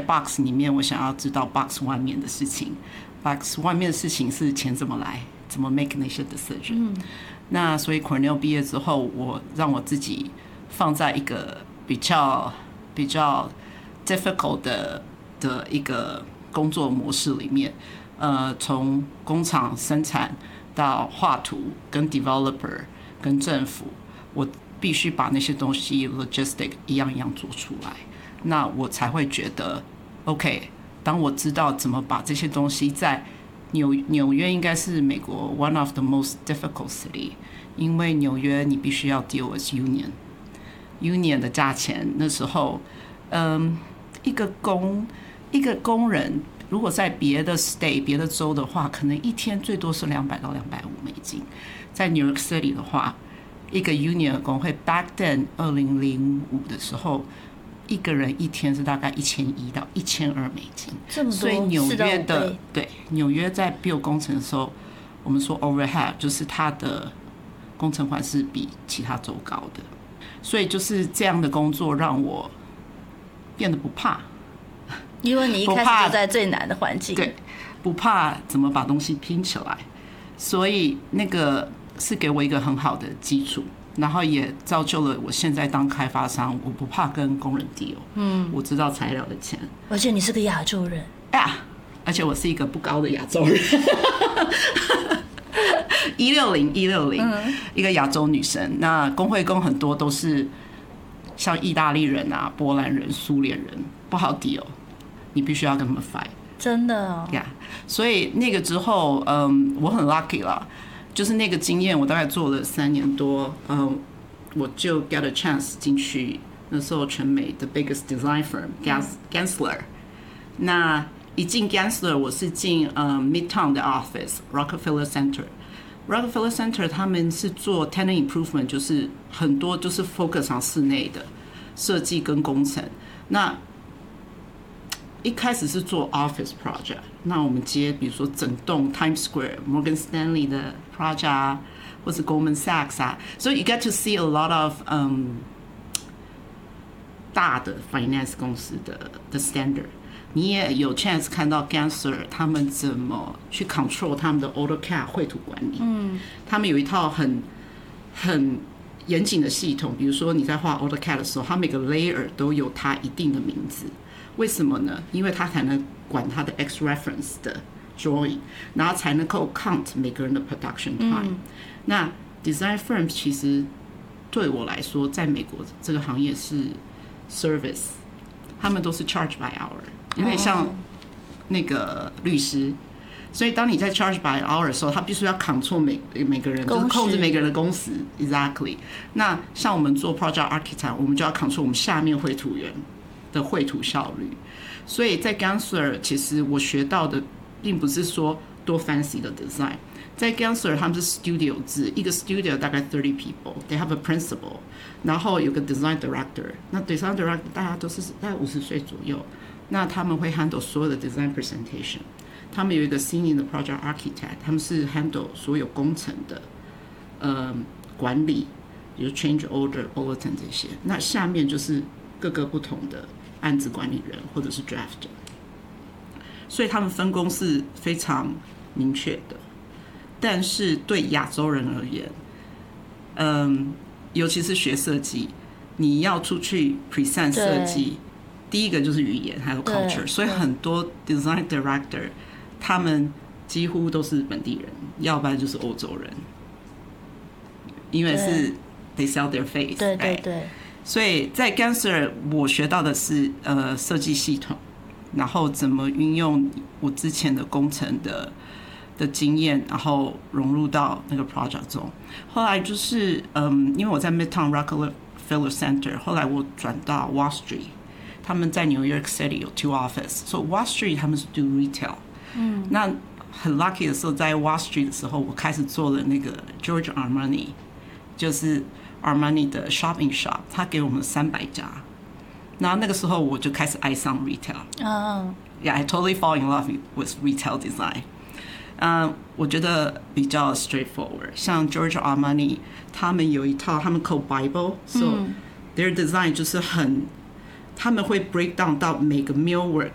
box 里面，我想要知道 box 外面的事情。box 外面的事情是钱怎么来，怎么 make 那些 decision。那所以 Cornell 毕业之后，我让我自己放在一个比较 difficult 的一个工作模式里面。从工厂生产到画图，跟 developer 跟政府，我必须把那些东西 logistic 一样一样做出来，那我才会觉得 OK。当我知道怎么把这些东西在纽约应该是美国 one of the most difficult city， 因为纽约你必须要 deal with union 的价钱。那时候，一个工人。如果在别的 state 别的州的话，可能一天最多是$200到$250。在 New York City 的话，一个 union 的工会 back then 2005的时候，一个人一天是大概$1100到$1200。 这么多， 所以纽约的对纽约在 build 工程的时候，我们说 overhead 就是它的工程款是比其他州高的，所以就是这样的工作让我变得不怕。 因为你一开始就在最难的环境， 对，不怕怎么把东西拼起来，所以那个是给我一个很好的基础，然后也造就了我现在当开发商，我不怕跟工人 deal，我知道材料的钱， 而且你是个亚洲人呀，而且我是一个不高的亚洲人160，一个亚洲女生。那工会工很多都是像意大利人啊、波兰人、苏联人，不好 deal。你必须要跟他们 fight， 真的哦。 Yeah， 所以那个之后，我很 lucky 啦，就是那个经验，我大概做了3年多，我就 get a chance 进去那时候全美的 biggest design firm Gensler。那一进 Gensler， 我是进Midtown 的 office Rockefeller Center。Rockefeller Center 他们是做 tenant improvement， 就是很多就是 focus on 室内的设计跟工程。那一开始是做 office project， 那我们接比如说整栋 Times Square、Morgan Stanley 的 project 啊，或是 Goldman Sachs 啊，所以 you get to see a lot of 大的 finance 公司的 standard。你也有 chance 看到 Gensler 他们怎么去 control 他们的 AutoCAD 绘图管理。他们有一套很严谨的系统，比如说你在画 AutoCAD 的时候，它每个 layer 都有它一定的名字。为什么呢？因为他才能管他的 X reference 的 drawing， 然后才能够 count 每个人的 production time。那 design firms 其实对我来说，在美国这个行业是 service， 他们都是 charge by hour， 有点像那个律师。所以当你在 charge by hour 的时候，他必须要 control 每个人，就是控制每个人的工时 exactly。那像我们做 project architect， 我们就要 control 我们下面绘图员的绘图效率。所以在 Gensler 其实我学到的并不是说多 fancy 的 design。在 Gensler 他们是 studio 制，一个 studio 大概30 people，they have a principal， 然后有个 design director。那 design director 大家都是大概50岁左右，那他们会 handle 所有的 design presentation。他们有一个 senior 的 project architect， 他们是 handle 所有工程的管理，比如 change order bulletin 这些。那下面就是各个不同的案子管理人或者是 drafter， 所以他们分工是非常明确的。但是对亚洲人而言，尤其是学设计，你要出去 present 设计，第一个就是语言还有 culture， 所以很多 design director 他们几乎都是本地人，要不然就是欧洲人，因为是 they sell their face。 对对对。 所以在 Gensler 我学到的是设计系统，然后怎么运用我之前的工程的经验，然后融入到那个 project 中。后来就是因为我在 Midtown Rockefeller Center， 后来我转到 Wall Street， 他们在 New York City 有 2 office， 所以 Wall Street 他们是 do retail。那很 lucky 的时候，在 Wall Street 的时候，我开始做了那个 George Armani， 就是Armani 的 shopping shop， 他给我们300家，然后那个时候我就开始爱上 retail。Yeah, I totally fall in love with retail design。我觉得比较 straightforward。像 George Armani， 他们有一套他们 called Bible，so their design 就是他们会 break down 到每个 millwork